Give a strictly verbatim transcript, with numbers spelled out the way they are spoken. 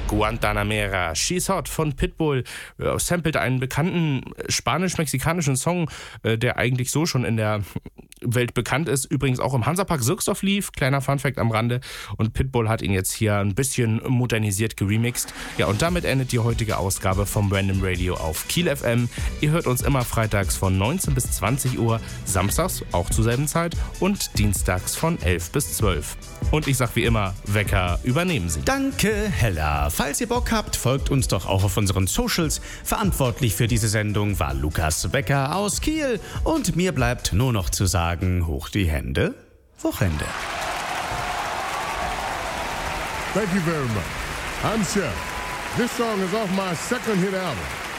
Guantanamera, She's Hot von Pitbull, äh, samplet einen bekannten spanisch-mexikanischen Song, äh, der eigentlich so schon in der Welt bekannt ist, übrigens auch im Hansapark Sirksdorf lief, kleiner Funfact am Rande, und Pitbull hat ihn jetzt hier ein bisschen modernisiert geremixed. Ja, und damit endet die heutige Ausgabe vom Random Radio auf Kiel F M. Ihr hört uns immer freitags von neunzehn bis zwanzig Uhr, samstags auch zur selben Zeit und dienstags von elf bis zwölf. Und ich sag wie immer, Wecker, übernehmen Sie. Danke, Hella. Falls ihr Bock habt, folgt uns doch auch auf unseren Socials. Verantwortlich für diese Sendung war Lukas Wecker aus Kiel. Und mir bleibt nur noch zu sagen, hoch die Hände, Wochenende. Thank you very much. I'm Chef. This song is off my second hit album.